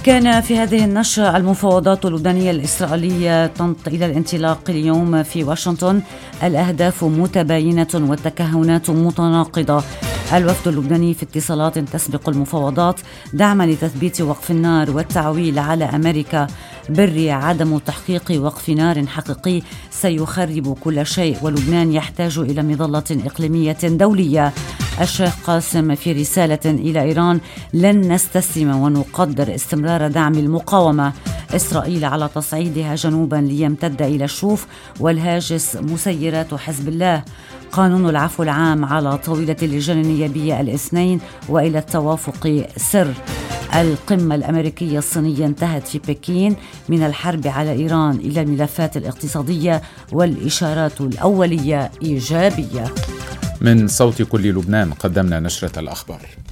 كان في هذه النشرة المفاوضات اللبنانية الإسرائيلية إلى الانطلاق اليوم في واشنطن. الأهداف متباينة والتكهنات متناقضة. الوفد اللبناني في اتصالات تسبق المفاوضات دعما لتثبيت وقف النار والتعويل على أمريكا بري عدم تحقيق وقف نار حقيقي سيخرب كل شيء، ولبنان يحتاج إلى مظلة إقليمية دولية. الشيخ قاسم في رسالة إلى إيران: لن نستسلم ونقدر استمرار دعم المقاومة. إسرائيل على تصعيدها جنوبا ليمتد إلى الشوف والهاجس مسيرات حزب الله. قانون العفو العام على طاولة اللجان النيابية الاثنين وإلى التوافق سر. القمة الأمريكية الصينية انتهت في بكين من الحرب على إيران إلى الملفات الاقتصادية والإشارات الأولية إيجابية. من صوت كل لبنان قدمنا نشرة الأخبار.